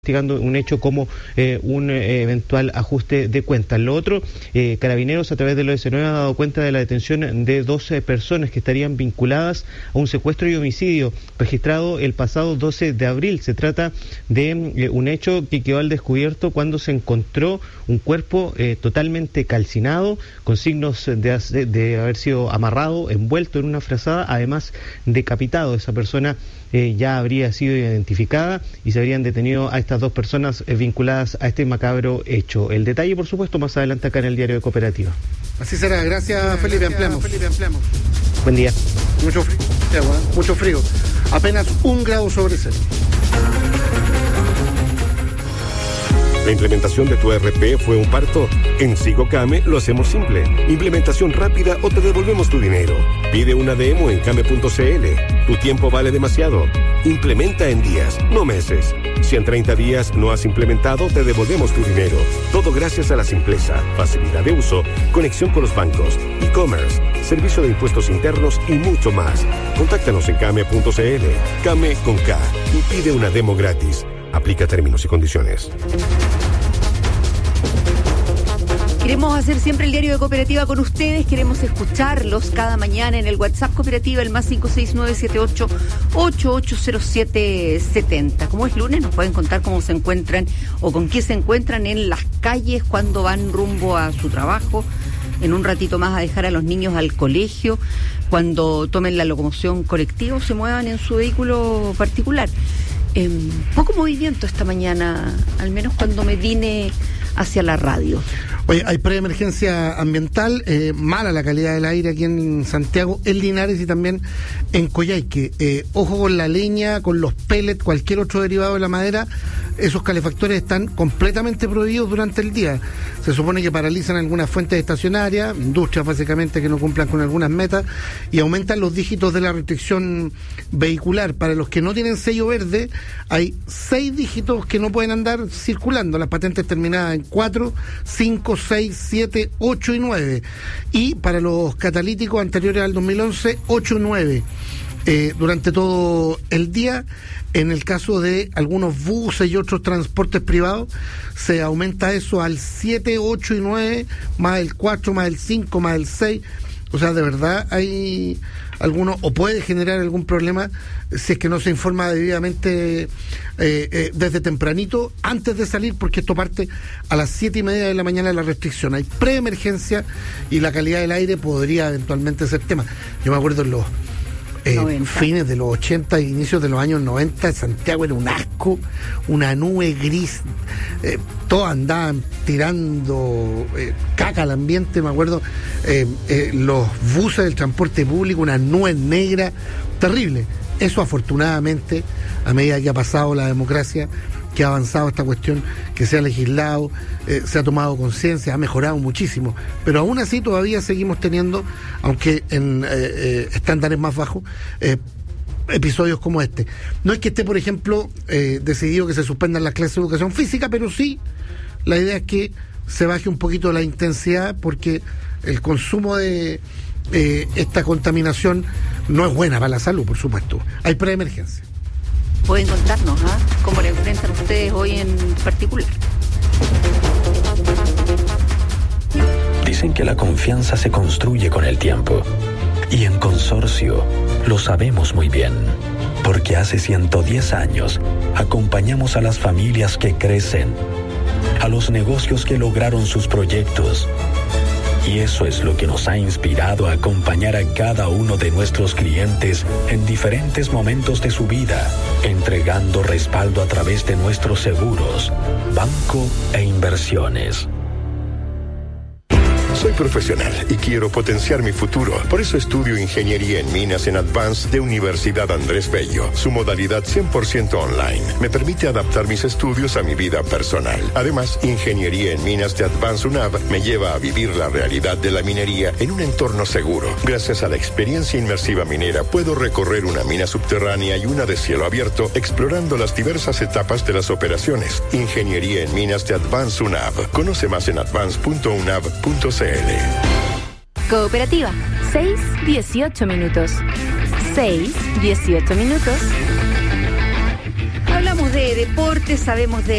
investigando un hecho como un eventual ajuste de cuentas. Lo otro, Carabineros a través de lo S9 ha dado cuenta de la detención de 12 personas que estarían vinculadas a un secuestro y homicidio registrado el pasado 12 de abril. Se trata de un hecho que quedó al descubierto cuando se encontró un cuerpo totalmente calcinado, con signos de haber sido amarrado, envuelto en una frazada, además decapitado. Esa persona ya habría sido identificada y se habrían detenido a estas dos personas vinculadas a este macabro hecho. El detalle, por supuesto, más adelante acá en el diario de Cooperativa. Así será. Gracias, Felipe. Ampliamos. Buen día. Mucho frío. Apenas 1 grado sobre cero. ¿La implementación de tu ERP fue un parto? En SigoCame lo hacemos simple. Implementación rápida o te devolvemos tu dinero. Pide una demo en came.cl. Tu tiempo vale demasiado. Implementa en días, no meses. Si en 30 días no has implementado, te devolvemos tu dinero. Todo gracias a la simpleza, facilidad de uso, conexión con los bancos, e-commerce, servicio de impuestos internos y mucho más. Contáctanos en came.cl. Came con K y pide una demo gratis. Aplica términos y condiciones. Queremos hacer siempre el diario de Cooperativa con ustedes, queremos escucharlos cada mañana en el WhatsApp Cooperativa, el más 56978880770. Como es lunes, nos pueden contar cómo se encuentran o con qué se encuentran en las calles cuando van rumbo a su trabajo, en un ratito más a dejar a los niños al colegio, cuando tomen la locomoción colectiva o se muevan en su vehículo particular. Poco movimiento esta mañana, al menos cuando me vine hacia la radio. Oye, hay preemergencia ambiental, mala la calidad del aire aquí en Santiago, en Linares y también en Coyhaique. Ojo con la leña, con los pellets, cualquier otro derivado de la madera. Esos calefactores están completamente prohibidos durante el día. Se supone que paralizan algunas fuentes estacionarias, industrias básicamente que no cumplan con algunas metas, y aumentan los dígitos de la restricción vehicular. Para los que no tienen sello verde, hay 6 dígitos que no pueden andar circulando. Las patentes terminadas en 4, 5, 6, 7, 8 y 9. Y para los catalíticos anteriores al 2011, 8 y 9. Durante todo el día. En el caso de algunos buses y otros transportes privados, se aumenta eso al 7, 8 y 9, más el 4, más el 5, más el 6. O sea, de verdad hay algunos, o puede generar algún problema si es que no se informa debidamente desde tempranito, antes de salir, porque esto parte a las 7:30 de la mañana la restricción. Hay preemergencia y la calidad del aire podría eventualmente ser tema. Yo me acuerdo en los fines de los 80 e inicios de los años 90, Santiago era un asco, una nube gris, todos andaban tirando caca al ambiente, me acuerdo, los buses del transporte público, una nube negra, terrible. Eso afortunadamente, a medida que ha pasado la democracia, que ha avanzado esta cuestión, que se ha legislado, se ha tomado conciencia, ha mejorado muchísimo, pero aún así todavía seguimos teniendo, aunque en estándares más bajos, episodios como este. No es que esté, por ejemplo, decidido que se suspendan las clases de educación física, pero sí, la idea es que se baje un poquito la intensidad, porque el consumo de esta contaminación no es buena para la salud, por supuesto. Hay preemergencia. Pueden contarnos cómo le enfrentan ustedes hoy en particular. Dicen que la confianza se construye con el tiempo. Y en Consorcio lo sabemos muy bien. Porque hace 110 años acompañamos a las familias que crecen, a los negocios que lograron sus proyectos. Y eso es lo que nos ha inspirado a acompañar a cada uno de nuestros clientes en diferentes momentos de su vida, entregando respaldo a través de nuestros seguros, banco e inversiones. Soy profesional y quiero potenciar mi futuro. Por eso estudio Ingeniería en Minas en Advance de Universidad Andrés Bello. Su modalidad 100% online me permite adaptar mis estudios a mi vida personal. Además, Ingeniería en Minas de Advance UNAV me lleva a vivir la realidad de la minería en un entorno seguro. Gracias a la experiencia inmersiva minera, puedo recorrer una mina subterránea y una de cielo abierto, explorando las diversas etapas de las operaciones. Ingeniería en Minas de Advance UNAV. Conoce más en advance.unav.cl. Cooperativa, 6:18 minutos. 6:18 minutos. Hablamos de de deportes, sabemos de